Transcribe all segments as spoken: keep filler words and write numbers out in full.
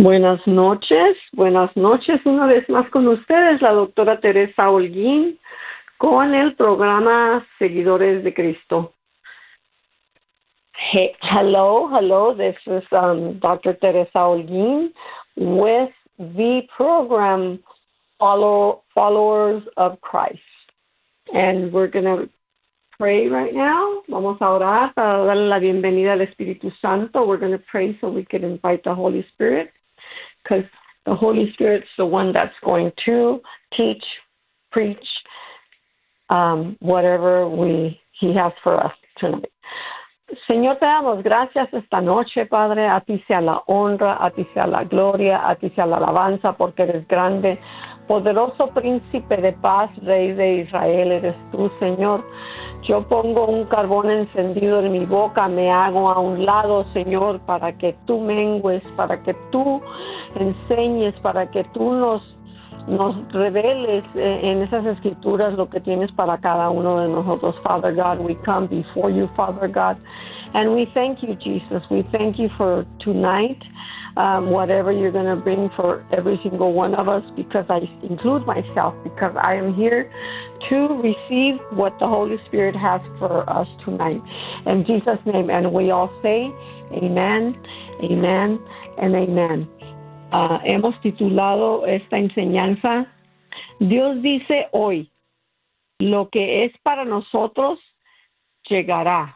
Buenas noches, buenas noches. Una vez más con ustedes, la doctora Teresa Holguín, con el programa Seguidores de Cristo. Hey, hello, hello, this is um, Doctor Teresa Holguín with the program Follow, Followers of Christ. And we're going to pray right now. Vamos a orar para darle la bienvenida al Espíritu Santo. We're going to pray so we can invite the Holy Spirit, because the Holy Spirit's the one that's going to teach, preach, um, whatever we He has for us tonight. Señor, te damos gracias esta noche, Padre. A ti sea la honra, a ti sea la gloria, a ti sea la alabanza, porque eres grande, poderoso príncipe de paz, Rey de Israel, eres tú, Señor. Yo pongo un carbón encendido en mi boca, me hago a un lado, Señor, para que tú mengues, para que tú enseñes, para que tú nos, nos reveles en esas escrituras lo que tienes para cada uno de nosotros. Father God, we come before you, Father God, and we thank you, Jesus. We thank you for tonight, um, whatever you're going to bring for every single one of us, because I include myself, because I am here to receive what the Holy Spirit has for us tonight. In Jesus' name, and we all say amen, amen, and amen. Uh, hemos titulado esta enseñanza, Dios dice hoy, lo que es para nosotros llegará.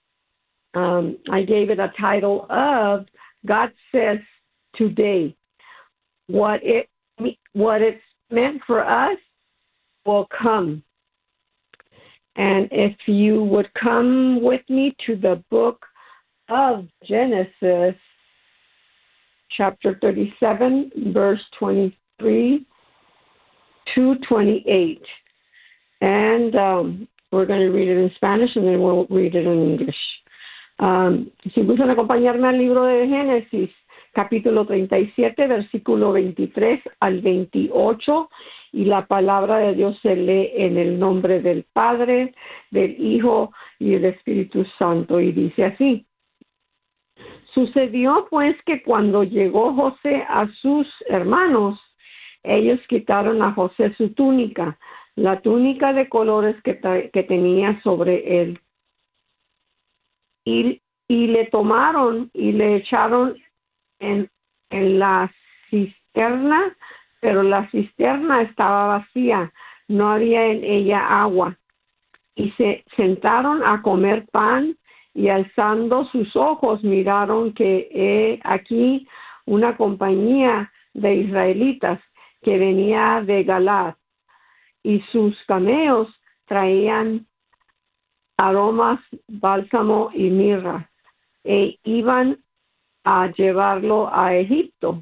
Um, I gave it a title of God says today, what it what it's meant for us will come. And if you would come with me to the book of Genesis, chapter thirty-seven, verse twenty-three to twenty-eight. And um, we're going to read it in Spanish and then we'll read it in English. Um, si gustan acompañarme al libro de Génesis, capítulo treinta y siete, versículo veintitrés al veintiocho, y la palabra de Dios se lee en el nombre del Padre, del Hijo y del Espíritu Santo, y dice así. Sucedió pues que cuando llegó José a sus hermanos, ellos quitaron a José su túnica, la túnica de colores que, que tenía sobre él, y, y le tomaron y le echaron en, en la cisterna, pero la cisterna estaba vacía, no había en ella agua, y se sentaron a comer pan, y alzando sus ojos miraron que he aquí una compañía de israelitas que venía de Galaad, y sus camellos traían aromas, bálsamo y mirra, e iban a llevarlo a Egipto.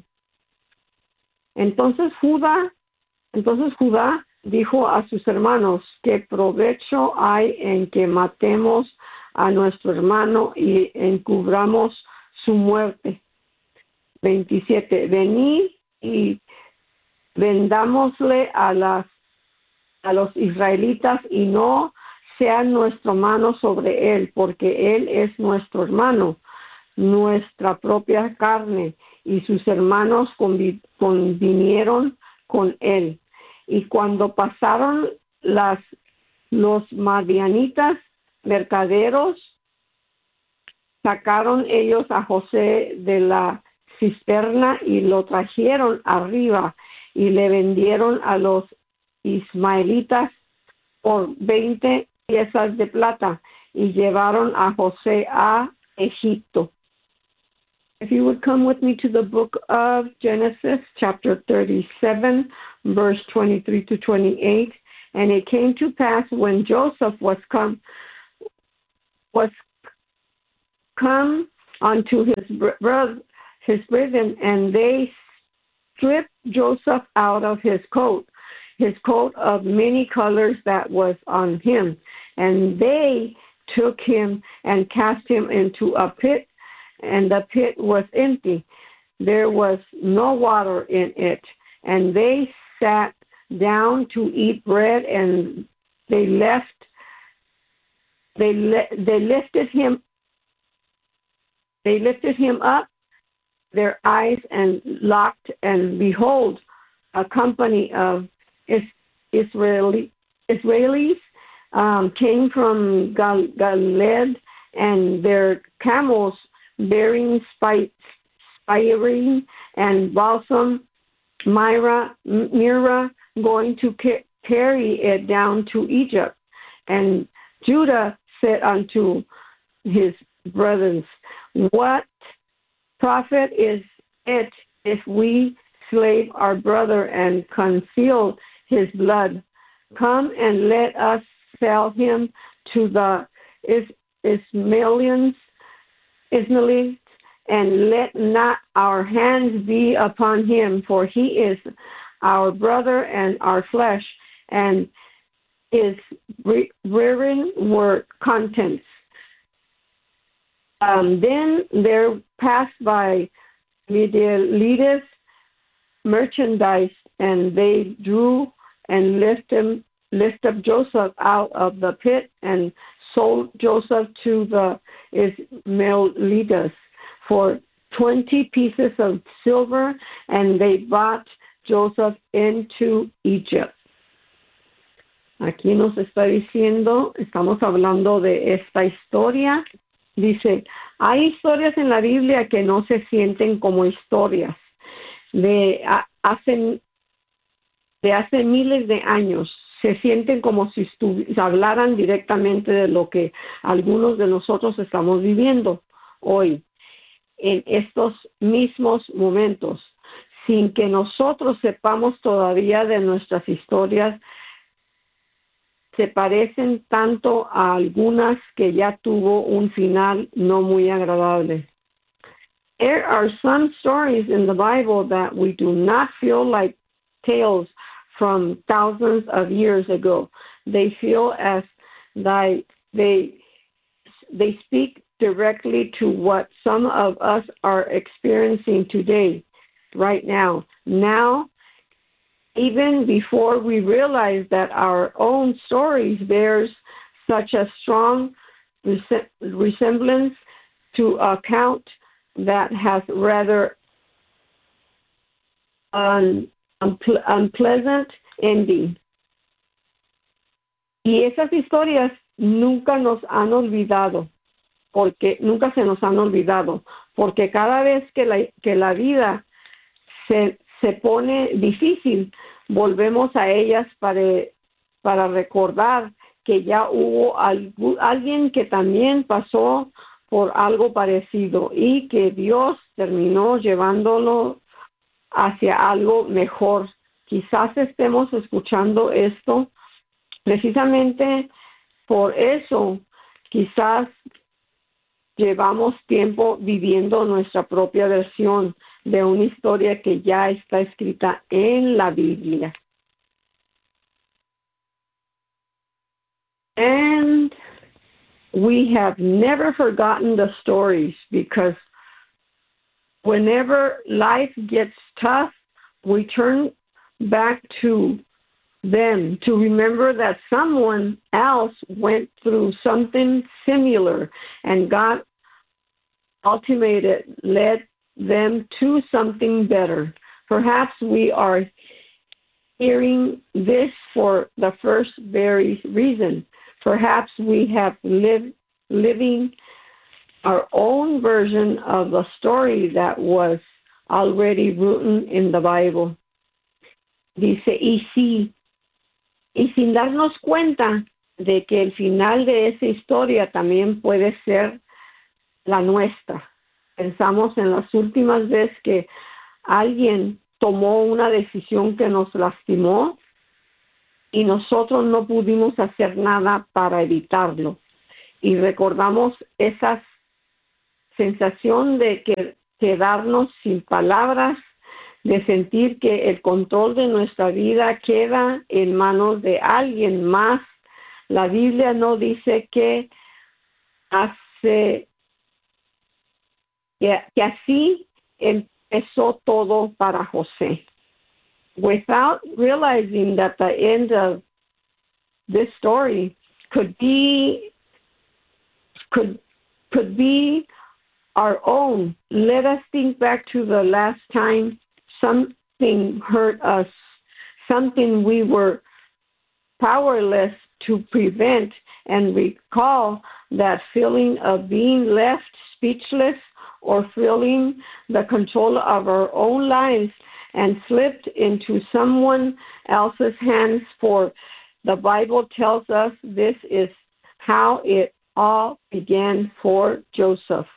Entonces Judá, entonces Judá dijo a sus hermanos, ¿qué provecho hay en que matemos a nuestro hermano y encubramos su muerte? veintisiete. Venid y vendámosle a las a los israelitas y no sea nuestra mano sobre él, porque él es nuestro hermano, nuestra propia carne, y sus hermanos convi- convinieron con él. Y cuando pasaron las los madianitas mercaderos, sacaron ellos a José de la cisterna y lo trajeron arriba y le vendieron a los ismaelitas por veinte piezas de plata y llevaron a José a Egipto. If you would come with me to the book of Genesis, chapter thirty-seven, verse twenty-three to twenty-eight. And it came to pass when Joseph was come, was come unto his brother, his brethren, and they stripped Joseph out of his coat, his coat of many colors that was on him, and they took him and cast him into a pit, and the pit was empty. There was no water in it, and they sat down to eat bread, and they left. They le- they lifted him. They lifted him up their eyes and locked, and behold, a company of is- Israeli Israelis um, came from Gal- Galilee, and their camels bearing spi- spiring and balsam, myrrh, myrrh, going to ca- carry it down to Egypt. And Judah said unto his brethren, what profit is it if we slay our brother and conceal his blood? Come and let us sell him to the Is- Ismailians, Ismailites, and let not our hands be upon him, for he is our brother and our flesh, and his rearing were contents. Um, then there passed by Midianites merchandise, and they drew and lift him, lift up Joseph out of the pit, and sold Joseph to the Ismailites for twenty pieces of silver, and they bought Joseph into Egypt. Aquí nos está diciendo, estamos hablando de esta historia. Dice, hay historias en la Biblia que no se sienten como historias de hace, de hace miles de años. Se sienten como si estu- hablaran directamente de lo que algunos de nosotros estamos viviendo hoy, en estos mismos momentos, sin que nosotros sepamos todavía de nuestras historias. Se parecen tanto a algunas que ya tuvo un final no muy agradable. There are some stories in the Bible that we do not feel like tales from thousands of years ago. They feel as they they they speak directly to what some of us are experiencing today, right now. Now, even before we realize that our own stories bears such a strong res- resemblance to a account that has rather un- unple- unpleasant ending. Y esas historias nunca nos han olvidado, porque nunca se nos han olvidado, porque cada vez que la, que la vida se se pone difícil, volvemos a ellas para, para recordar que ya hubo algo, alguien que también pasó por algo parecido y que Dios terminó llevándolo hacia algo mejor. Quizás estemos escuchando esto precisamente por eso. Quizás llevamos tiempo viviendo nuestra propia versión de una historia que ya está escrita en la Biblia. And we have never forgotten the stories, because whenever life gets tough, we turn back to them to remember that someone else went through something similar, and God ultimately led them to something better. Perhaps we are hearing this for the first very reason. Perhaps we have lived living our own version of the story that was already written in the Bible. Dice, y si, y sin darnos cuenta de que el final de esa historia también puede ser la nuestra. Pensamos en las últimas veces que alguien tomó una decisión que nos lastimó y nosotros no pudimos hacer nada para evitarlo. Y recordamos esa sensación de que quedarnos sin palabras, de sentir que el control de nuestra vida queda en manos de alguien más. La Biblia no dice que hace que, que así empezó todo para José. Without realizing that the end of this story could be could could be our own. Let us think back to the last time something hurt us, something we were powerless to prevent, and recall that feeling of being left speechless or feeling the control of our own lives and slipped into someone else's hands. For the Bible tells us this is how it all began for Joseph.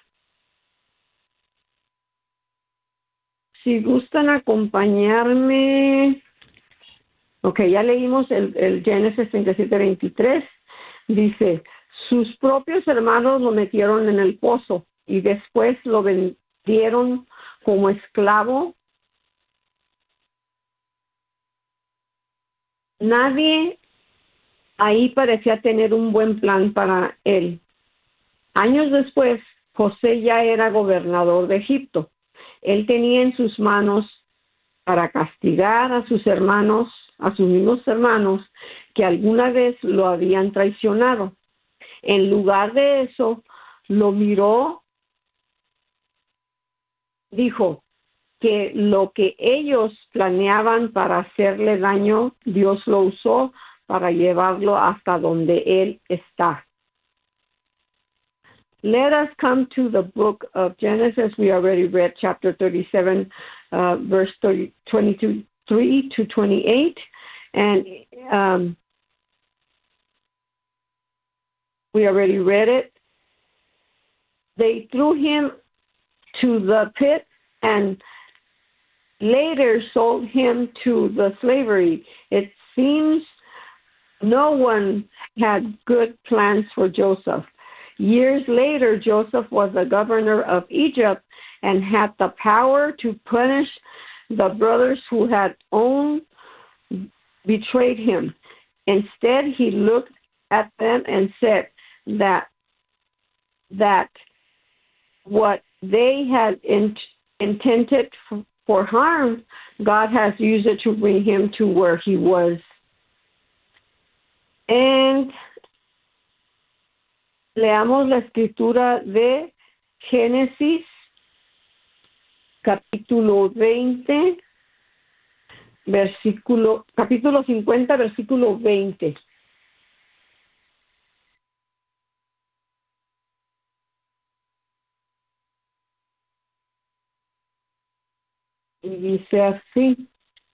Si gustan acompañarme. Ok, ya leímos el, el Génesis treinta y siete veintitrés. Dice, sus propios hermanos lo metieron en el pozo y después lo vendieron como esclavo. Nadie ahí parecía tener un buen plan para él. Años después, José ya era gobernador de Egipto. Él tenía en sus manos para castigar a sus hermanos, a sus mismos hermanos, que alguna vez lo habían traicionado. En lugar de eso, lo miró, dijo que lo que ellos planeaban para hacerle daño, Dios lo usó para llevarlo hasta donde él está. Let us come to the book of Genesis. We already read chapter thirty-seven, uh, verse thirty, twenty-two, three to twenty-eight. And um, we already read it. They threw him to the pit and later sold him to the slavery. It seems no one had good plans for Joseph. Years later, Joseph was the governor of Egypt and had the power to punish the brothers who had owned, betrayed him. Instead, he looked at them and said that that what they had in, intended for, for harm, God has used it to bring him to where he was. And leamos la escritura de Génesis, capítulo veinte, versículo, capítulo cincuenta, versículo veinte. Y dice así,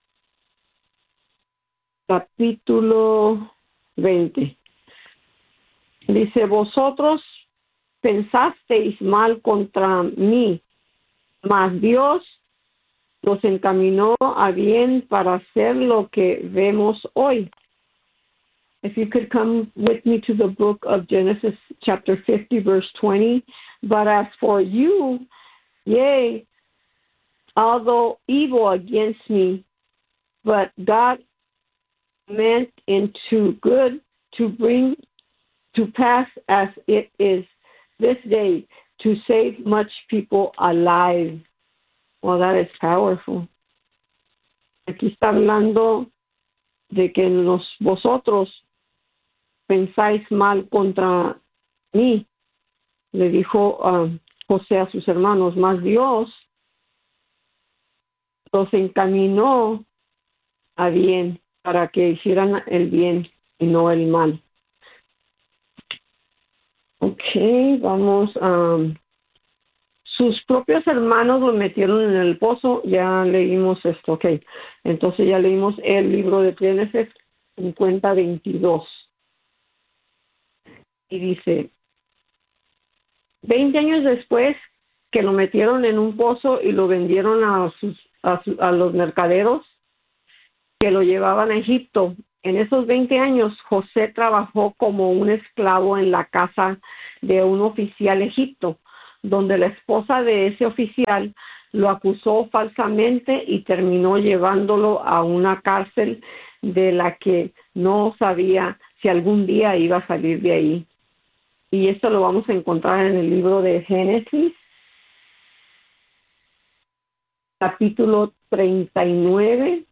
capítulo veinte. Dice, vosotros pensasteis mal contra mí, mas Dios los encaminó a bien para hacer lo que vemos hoy. If you could come with me to the book of Genesis chapter fifty, verse twenty. But as for you, yea, although evil against me, but God meant into good to bring to pass as it is this day, to save much people alive. Well, that is powerful. Aquí está hablando de que los, vosotros pensáis mal contra mí, le dijo uh, José a sus hermanos, mas Dios los encaminó a bien para que hicieran el bien y no el mal. Ok, vamos a... Um, sus propios hermanos lo metieron en el pozo, ya leímos esto, ok. Entonces ya leímos el libro de Génesis cincuenta veintidós. Y dice, veinte años después que lo metieron en un pozo y lo vendieron a, sus, a, su, a los mercaderos que lo llevaban a Egipto. En esos veinte años, José trabajó como un esclavo en la casa de un oficial egipto, donde la esposa de ese oficial lo acusó falsamente y terminó llevándolo a una cárcel de la que no sabía si algún día iba a salir de ahí. Y esto lo vamos a encontrar en el libro de Génesis, capítulo treinta y nueve,